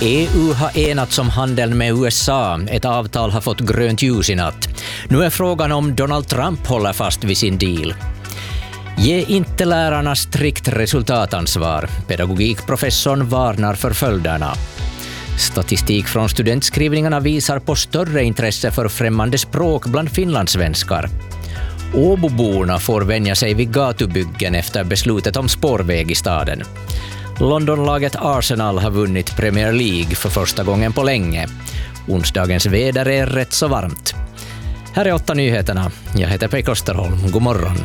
EU har enats om handeln med USA. Ett avtal har fått grönt ljus i natt. Nu är frågan om Donald Trump håller fast vid sin deal. Ge inte lärarna strikt resultatansvar. Pedagogikprofessorn varnar för följderna. Statistik från studentskrivningarna visar på större intresse för främmande språk bland finlandssvenskar. Åboborna får vänja sig vid gatubyggen efter beslutet om spårväg i staden. Londonlaget Arsenal har vunnit Premier League för första gången på länge. Onsdagens väder är rätt så varmt. Här är 8 nyheterna. Jag heter Pekka Österholm. God morgon.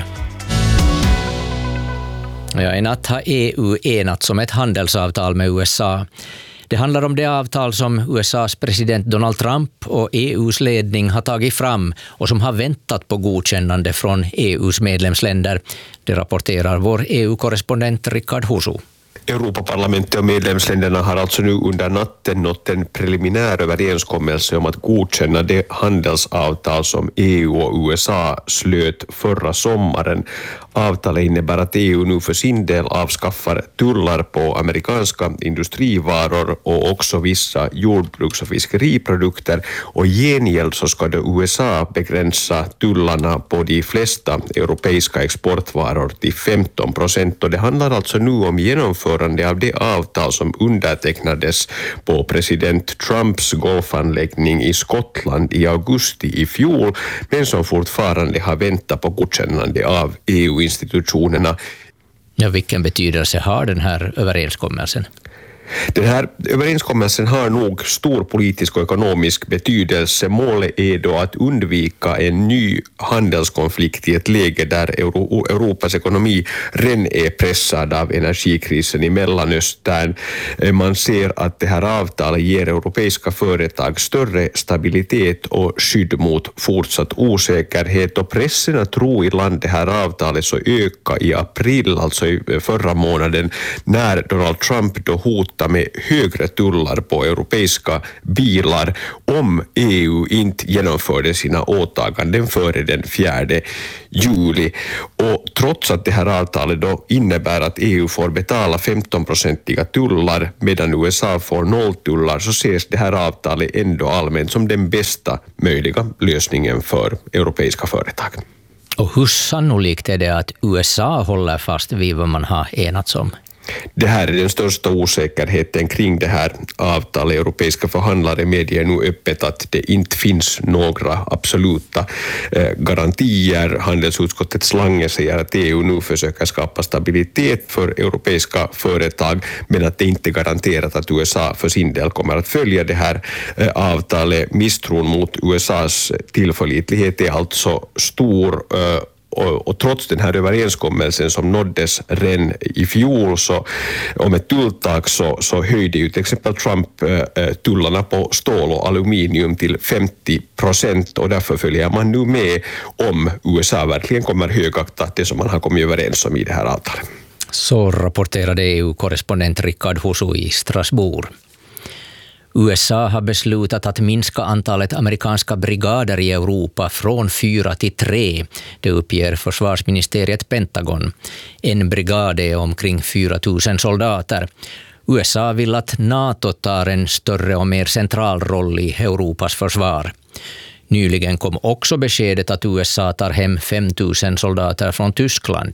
I natt har EU enats om ett handelsavtal med USA. Det handlar om det avtal som USAs president Donald Trump och EUs ledning har tagit fram och som har väntat på godkännande från EUs medlemsländer. Det rapporterar vår EU-korrespondent Rickard Husu. Europaparlamentet och medlemsländerna har alltså nu under natten nått en preliminär överenskommelse om att godkänna det handelsavtal som EU och USA slöt förra sommaren. Avtalet innebär att EU nu för sin del avskaffar tullar på amerikanska industrivaror och också vissa jordbruks- och fiskeriprodukter, och i gengäld så ska då USA begränsa tullarna på de flesta europeiska exportvaror till 15%, och det handlar alltså nu om genomförande av det avtal som undertecknades på president Trumps golfanläggning i Skottland i augusti i fjol, men som fortfarande har väntat på godkännande av EU-institutionerna. Ja, vilken betydelse har den här överenskommelsen? Den här överenskommelsen har nog stor politisk och ekonomisk betydelse. Målet är då att undvika en ny handelskonflikt i ett läge där Europas ekonomi redan är pressad av energikrisen i Mellanöstern. Man ser att det här avtalet ger europeiska företag större stabilitet och skydd mot fortsatt osäkerhet, och pressen att tro i land det här avtalet så ökade i april, alltså i förra månaden, när Donald Trump då hotade med högre tullar på europeiska bilar om EU inte genomförde sina åtaganden före den 4 juli. Och trots att det här avtalet då innebär att EU får betala 15% tullar medan USA får 0 tullar, så ses det här avtalet ändå allmänt som den bästa möjliga lösningen för europeiska företag. Och hur sannolikt är det att USA håller fast vid vad man har enats om? Det här är den största osäkerheten kring det här avtalet. Europeiska förhandlare medger nu öppet att det inte finns några absoluta garantier. Handelsutskottet Lange säger att EU nu försöker skapa stabilitet för europeiska företag, men att det inte är garanterat att USA för sin del kommer att följa det här avtalet. Misstron mot USAs tillförlitlighet är alltså stor, och trots den här överenskommelsen som nåddes redan i fjol så om ett tulltak så höjde ju till exempel Trump tullarna på stål och aluminium till 50%, och därför följer man nu med om USA verkligen kommer högakta det som man har kommit överens om i det här avtalet. Så rapporterade EU-korrespondent Rickard Husu i Strasbourg. USA har beslutat att minska antalet amerikanska brigader i Europa från 4 till 3. Det uppger försvarsministeriet Pentagon. En brigad är omkring 4 000 soldater. USA vill att NATO tar en större och mer central roll i Europas försvar. Nyligen kom också beskedet att USA tar hem 5 000 soldater från Tyskland.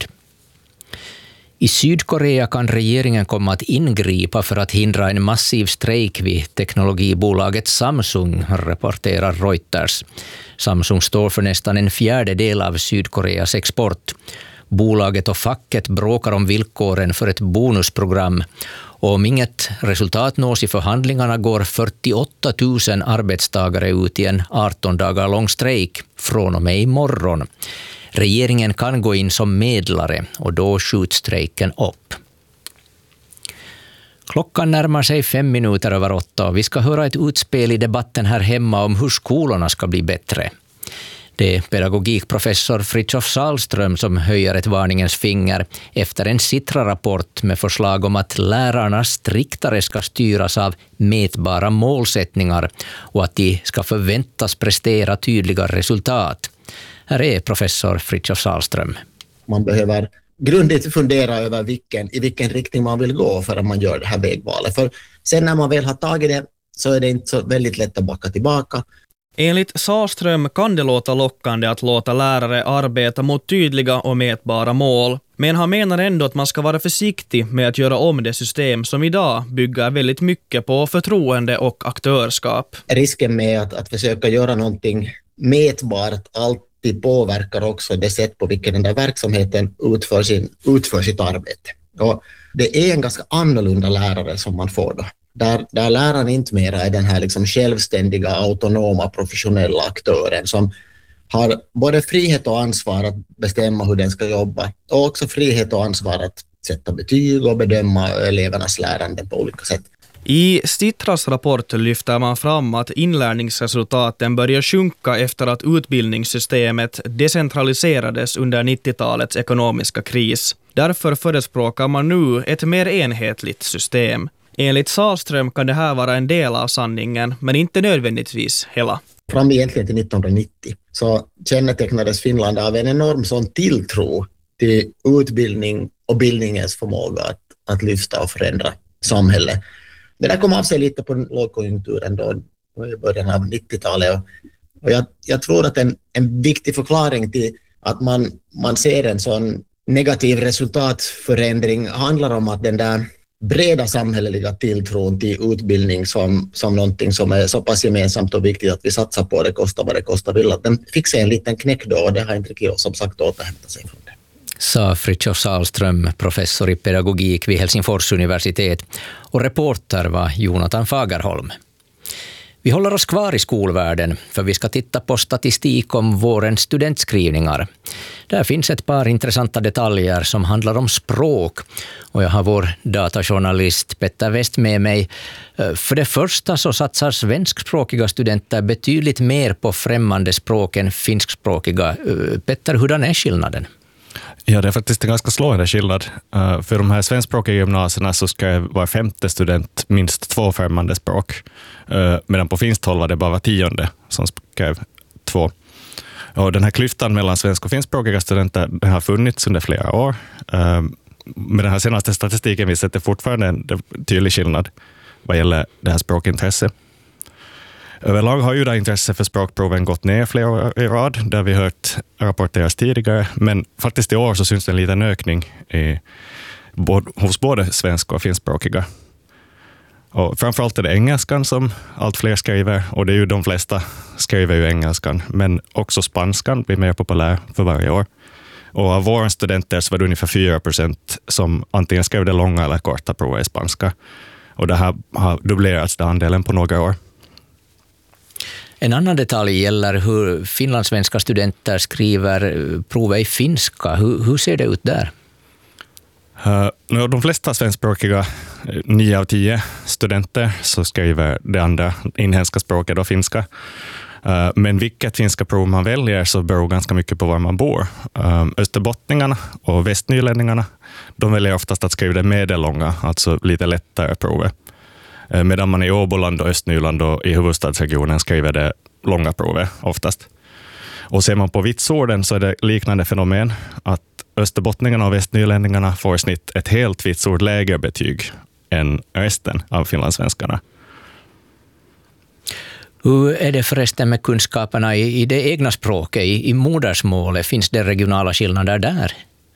I Sydkorea kan regeringen komma att ingripa för att hindra en massiv strejk vid teknologibolaget Samsung, rapporterar Reuters. Samsung står för nästan 1/4 av Sydkoreas export. Bolaget och facket bråkar om villkoren för ett bonusprogram, och om inget resultat nås i förhandlingarna går 48 000 arbetstagare ut i en 18 dagar lång strejk från och med imorgon. Regeringen kan gå in som medlare och då skjuts strejken upp. Klockan närmar sig 5 minuter över 8 och vi ska höra ett utspel i debatten här hemma om hur skolorna ska bli bättre. Det är pedagogikprofessor Fritiof Sahlström som höjer ett varningens finger efter en Sitra-rapport med förslag om att lärarna striktare ska styras av mätbara målsättningar och att de ska förväntas prestera tydliga resultat. Här är professor Fritiof Sahlström. Man behöver grundligt fundera över i vilken riktning man vill gå för att man gör det här vägvalet. För Sen när man väl har tagit det så är det inte så väldigt lätt att backa tillbaka. Enligt Sahlström kan det låta lockande att låta lärare arbeta mot tydliga och mätbara mål, men han menar ändå att man ska vara försiktig med att göra om det system som idag bygger väldigt mycket på förtroende och aktörskap. Risken med att försöka göra någonting mätbart alltid påverkar också det sätt på vilket den där verksamheten utför sitt arbete. Och det är en ganska annorlunda lärare som man får då. Där läraren inte mer är den här liksom självständiga, autonoma, professionella aktören som har både frihet och ansvar att bestämma hur den ska jobba och också frihet och ansvar att sätta betyg och bedöma elevernas lärande på olika sätt. I Stitras rapport lyfter man fram att inlärningsresultaten börjar sjunka efter att utbildningssystemet decentraliserades under 90-talets ekonomiska kris. Därför förespråkar man nu ett mer enhetligt system. Enligt Sahlström kan det här vara en del av sanningen, men inte nödvändigtvis hela. Fram egentligen till 1990 så kännetecknades Finland av en enorm sån tilltro till utbildning och bildningens förmåga att lyfta och förändra samhället. Det där kom av sig lite på lågkonjunkturen då i början av 90-talet. Och jag tror att en viktig förklaring till att man ser en sån negativ resultatförändring handlar om att den där breda samhälleliga tilltron till utbildning som någonting som är så pass gemensamt och viktigt att vi satsar på det, kostar vad det kostar vill. Att den fick sig en liten knäck då och det har inte Kio som sagt återhämtat sig från det. Sa Fritjof Sahlström, professor i pedagogik vid Helsingfors universitet, och reporter var Jonathan Fagerholm. Vi håller oss kvar i skolvärlden för vi ska titta på statistik om vårens studentskrivningar. Där finns ett par intressanta detaljer som handlar om språk och jag har vår datajournalist Petter West med mig. För det första så satsar svenskspråkiga studenter betydligt mer på främmande språk än finskspråkiga. Petter, hurdan är skillnaden? Ja, det är faktiskt en ganska slående skillnad. För de här svenskspråkiga gymnasierna så ska var femte student minst 2 främmande språk. Medan på finskt håll var det bara var 10:e som skrev 2. Och den här klyftan mellan svensk- och finskspråkiga studenter den har funnits under flera år. Med den här senaste statistiken visar att det fortfarande är en tydlig skillnad vad gäller det här språkintresset. Överlag har ju det intresse för språkproven gått ner flera år i rad, där vi hört rapporteras tidigare, men faktiskt i år så syns det en liten ökning hos både svenska och finskspråkiga. Och framförallt är det engelskan som allt fler skriver, och det är ju de flesta skriver ju engelskan, men också spanskan blir mer populär för varje år. Och av våra studenter så var det ungefär 4% som antingen skrev det långa eller korta provet i spanska. Och det här har dubblerats den andelen på några år. En annan detalj gäller hur finlandssvenska studenter skriver provet i finska. Hur ser det ut där? De flesta svenskspråkiga, 9 av 10 studenter, så skriver det andra inhemska språket och finska. Men vilket finska prov man väljer så beror ganska mycket på var man bor. Österbottningarna och västnylänningarna, de väljer oftast att skriva det medellånga, alltså lite lättare provet. Medan man i Åboland och Östnyland och i huvudstadsregionen skriver det långa provet oftast. Och ser man på vitsorden så är det liknande fenomen att österbottningarna och västnylänningarna får i snitt ett helt vitsord lägre betyg än resten av finlandssvenskarna. Hur är det förresten med kunskaperna i det egna språket, i modersmålet? Finns det regionala skillnader där?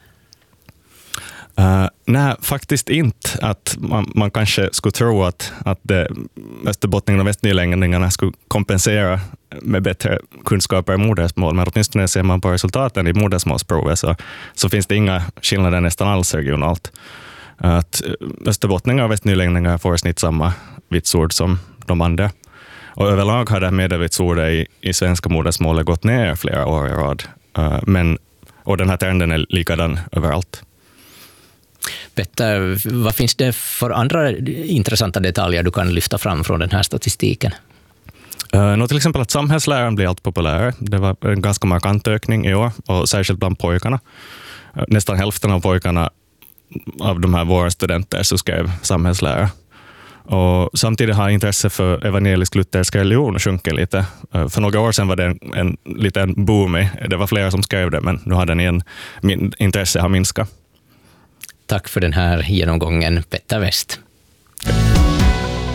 Nej, faktiskt inte. Att man kanske skulle tro att österbottningarna och västnylänningarna skulle kompensera med bättre kunskaper i modersmål, men åtminstone ser man på resultaten i modersmålsprovet så finns det inga skillnader nästan alls regionalt. Att österbottningar och västnylänningar får i snitt samma vitsord som de andra. Och överlag har det medelvitsordet i svenska modersmålet gått ner flera år i rad. Och den här trenden är likadan överallt. Petter, vad finns det för andra intressanta detaljer du kan lyfta fram från den här statistiken? Till exempel att samhällsläran blir allt populärare. Det var en ganska markant ökning i år, och särskilt bland pojkarna. Nästan hälften av pojkarna av de här våra studenter så skrev samhällslära. Och samtidigt har intresse för evangelisk-luthersk religion sjunkit lite. För några år sedan var det en liten boom. Det var flera som skrev det, men nu har den igen, intresse har minskat. Tack för den här genomgången, Petter West.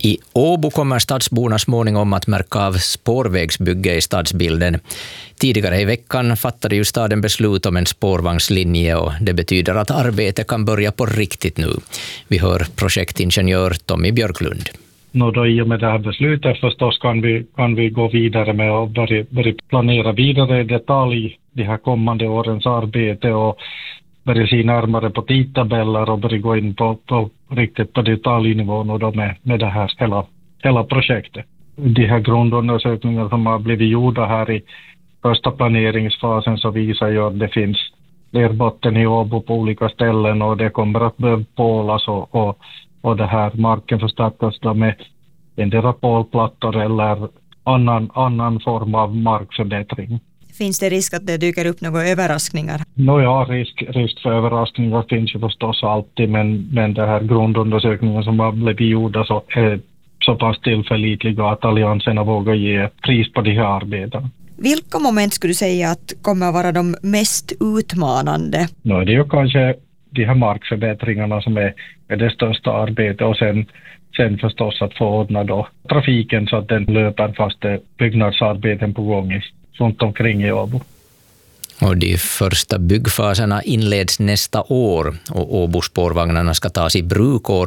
I Åbo kommer stadsborna småningom att märka av spårvägsbygge i stadsbilden. Tidigare i veckan fattade ju staden beslut om en spårvagnslinje och det betyder att arbetet kan börja på riktigt nu. Vi hör projektingenjör Tommy Björklund. Då i och med det här beslutet förstås kan vi gå vidare med och börja planera vidare i detalj de här kommande årens arbete och börja se närmare på tidtabeller och börja gå in på riktigt på detaljnivån och då med det här hela projektet. De här grundundersökningar som har blivit gjorda här i första planeringsfasen så visar ju att det finns lerbotten i Åbo på olika ställen och det kommer att behöva pålas och det här marken förstärkas då med endera pålplattor eller annan form av markförbättring. Finns det risk att det dyker upp några överraskningar? Ja, risk för överraskningar finns ju förstås alltid, men det här grundundersökningen som har blivit gjorda så är så pass tillförlitliga att allianserna vågar ge pris på de här arbetena. Vilka moment skulle du säga att kommer att vara de mest utmanande? Det är ju kanske de här markförbättringarna som är det största arbetet och sen förstås att få ordna då trafiken så att den löper fast det byggnadsarbeten på gång runt omkring i Åbo. Och de första byggfaserna inleds nästa år och Åbo-spårvagnarna ska tas i bruk år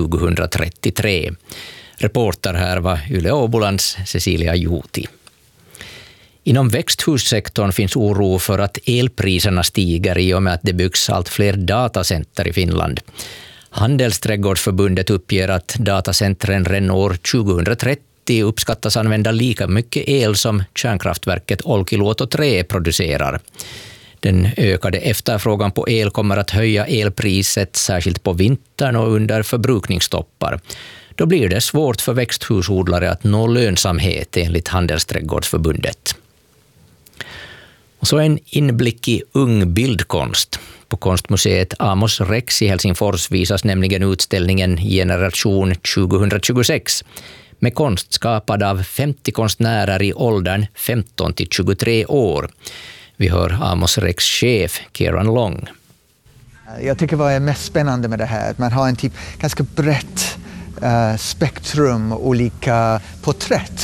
2033. Reporter här var Yle Åbolands Cecilia Juti. Inom växthussektorn finns oro för att elpriserna stiger i och med att det byggs allt fler datacenter i Finland. Handelsträdgårdsförbundet uppger att datacentren redan år 2030 uppskattas använda lika mycket el som kärnkraftverket Olkiluoto 3 producerar. Den ökade efterfrågan på el kommer att höja elpriset särskilt på vintern och under förbrukningstoppar. Då blir det svårt för växthusodlare att nå lönsamhet enligt Handelsträdgårdsförbundet. Och så en inblick i ung bildkonst. På konstmuseet Amos Rex i Helsingfors visas nämligen utställningen Generation 2026 med konst skapad av 50 konstnärer i åldern 15 till 23 år. Vi hör Amos Rex chef Kieran Long. Jag tycker vad är mest spännande med det här, att man har en ganska brett spektrum olika porträtt